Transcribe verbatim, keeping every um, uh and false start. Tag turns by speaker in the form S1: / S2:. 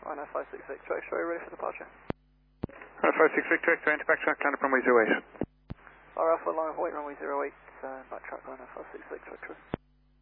S1: Rhino five six six, X-ray, ready for departure.
S2: Rhino five six six, X-ray, into backtrack, land up runway zero eight.
S1: R Alpha, line of weight, runway zero eight, uh, backtrack, Rhino five six six, X-ray.